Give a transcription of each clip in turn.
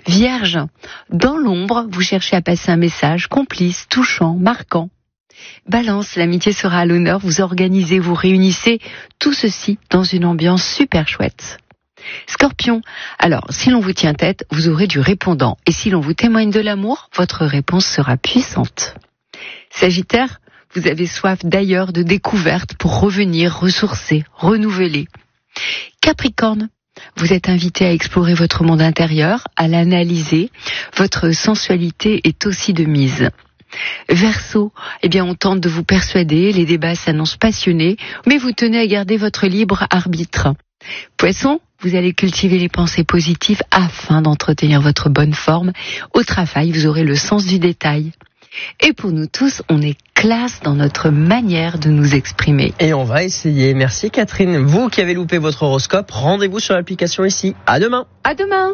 Vierge, dans l'ombre, vous cherchez à passer un message complice, touchant, marquant. Balance, l'amitié sera à l'honneur, vous organisez, vous réunissez, tout ceci dans une ambiance super chouette. Scorpion, alors si l'on vous tient tête, vous aurez du répondant, et si l'on vous témoigne de l'amour, votre réponse sera puissante. Sagittaire, vous avez soif d'ailleurs de découvertes pour revenir, ressourcer, renouveler. Capricorne, vous êtes invité à explorer votre monde intérieur, à l'analyser, votre sensualité est aussi de mise. Verseau, on tente de vous persuader, les débats s'annoncent passionnés, mais vous tenez à garder votre libre arbitre. Poisson, vous allez cultiver les pensées positives afin d'entretenir votre bonne forme. Au travail, vous aurez le sens du détail. Et pour nous tous, on est classe dans notre manière de nous exprimer. Et on va essayer. Merci Catherine. Vous qui avez loupé votre horoscope, rendez-vous sur l'application ici. À demain. À demain.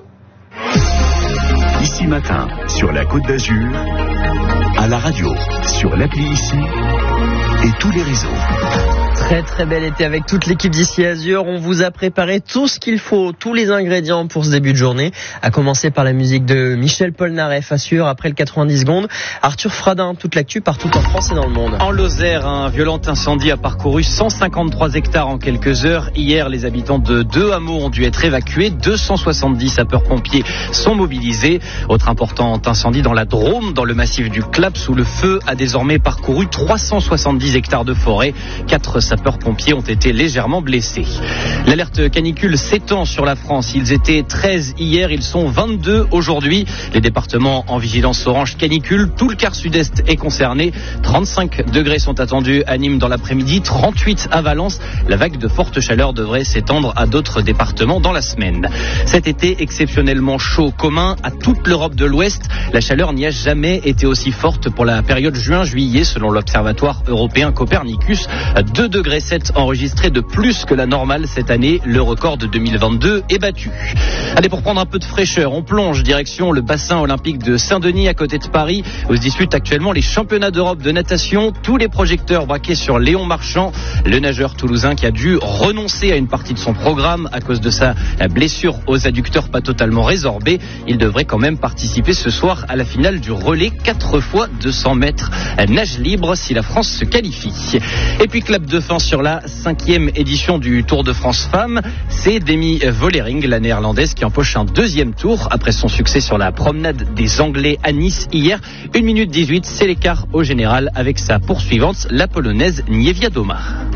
Ici Matin, sur la Côte d'Azur, à la radio, sur l'appli Ici et tous les réseaux. Très très bel été avec toute l'équipe d'Ici Azur. On vous a préparé tout ce qu'il faut, tous les ingrédients pour ce début de journée. À commencer par la musique de Michel Polnareff, assure après le 90 secondes. Arthur Fradin, toute l'actu partout en France et dans le monde. En Lozère, un violent incendie a parcouru 153 hectares en quelques heures. Hier, les habitants de 2 hameaux ont dû être évacués. 270 sapeurs-pompiers sont mobilisés. Autre important incendie dans la Drôme, dans le massif du Claps, où le feu a désormais parcouru 370 hectares de forêt. 4 sapeurs-pompiers ont été légèrement blessés. L'alerte canicule s'étend sur la France. Ils étaient 13 hier, ils sont 22 aujourd'hui. Les départements en vigilance orange canicule, tout le quart sud-est est concerné. 35 degrés sont attendus à Nîmes dans l'après-midi, 38 à Valence. La vague de forte chaleur devrait s'étendre à d'autres départements dans la semaine. Cet été exceptionnellement chaud, commun à toute l'Europe de l'Ouest. La chaleur n'y a jamais été aussi forte pour la période juin-juillet selon l'Observatoire européen Copernicus. 2,7 degrés enregistrés de plus que la normale cette année. Le record de 2022 est battu. Allez, pour prendre un peu de fraîcheur, on plonge direction le bassin olympique de Saint-Denis à côté de Paris où se disputent actuellement les championnats d'Europe de natation. Tous les projecteurs braqués sur Léon Marchand, le nageur toulousain qui a dû renoncer à une partie de son programme à cause de sa blessure aux adducteurs pas totalement résorbée. Il devrait quand même participer ce soir à la finale du relais 4 fois 200 mètres nage libre si la France se qualifie. Et puis clap de fin sur la 5e édition du Tour de France Femmes. C'est Demi Vollering, la néerlandaise, qui empoche un 2e tour après son succès sur la promenade des Anglais à Nice hier. 1 minute 18, c'est l'écart au général avec sa poursuivante, la polonaise Niewiadoma.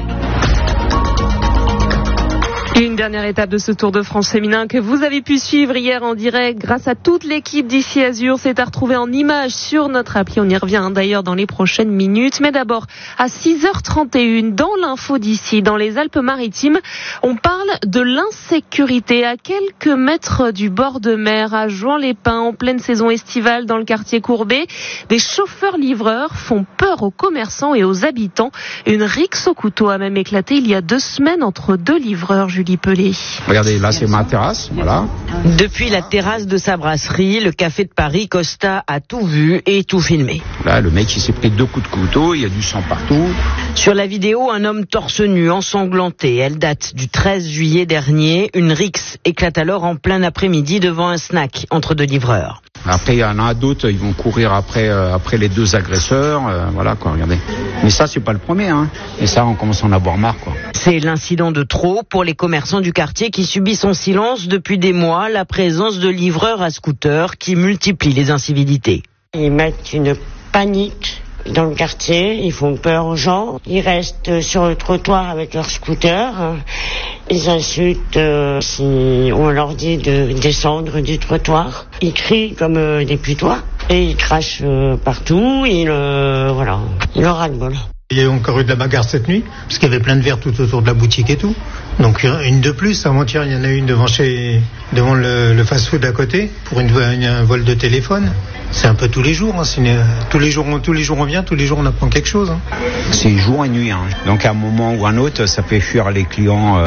Une dernière étape de ce Tour de France féminin que vous avez pu suivre hier en direct grâce à toute l'équipe d'Ici Azur. C'est à retrouver en images sur notre appli. On y revient d'ailleurs dans les prochaines minutes. Mais d'abord, à 6h31, dans l'info d'ici, dans les Alpes-Maritimes, on parle de l'insécurité à quelques mètres du bord de mer, à Juan-les-Pins, en pleine saison estivale dans le quartier Courbet. Des chauffeurs-livreurs font peur aux commerçants et aux habitants. Une rixe au couteau a même éclaté il y a 2 semaines entre 2 livreurs. Julie Pelé. Regardez, là c'est ma terrasse, voilà. Depuis la terrasse de sa brasserie, le café de Paris, Costa a tout vu et tout filmé. Là, le mec il s'est pris 2 coups de couteau, il y a du sang partout. Sur la vidéo, un homme torse nu, ensanglanté. Elle date du 13 juillet dernier. Une rixe éclate alors en plein après-midi devant un snack entre 2 livreurs. Après, il y en a d'autres, ils vont courir après les 2 agresseurs, voilà quoi, regardez. Mais ça, c'est pas le premier, hein. Et ça, on commence à en avoir marre, quoi. C'est l'incident de trop pour les commerçants du quartier qui subissent en silence depuis des mois la présence de livreurs à scooter qui multiplient les incivilités. Ils mettent une panique dans le quartier, ils font peur aux gens, ils restent sur le trottoir avec leur scooter, ils insultent si on leur dit de descendre du trottoir, ils crient comme des putois et ils crachent partout, ils leur ras-le-bol. Il y a encore eu de la bagarre cette nuit, parce qu'il y avait plein de verres tout autour de la boutique et tout. Donc une de plus, avant-hier il y en a une devant le fast-food à côté, pour un vol de téléphone. C'est un peu tous les jours, hein. Tous les jours on vient, tous les jours on apprend quelque chose. Hein. C'est jour et nuit, hein. Donc à un moment ou un autre, ça fait fuir les clients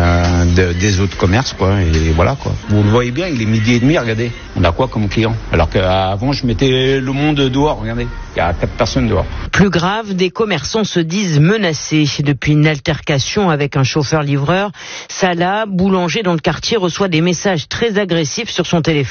des autres commerces, quoi. Et voilà, quoi. Vous le voyez bien, il est 12h30, regardez. On a quoi comme client? Alors qu'avant je mettais le monde dehors, regardez. Il y a 4 personnes dehors. Plus grave, des commerçants se disent menacés depuis une altercation avec un chauffeur-livreur. Salah, boulanger dans le quartier, reçoit des messages très agressifs sur son téléphone.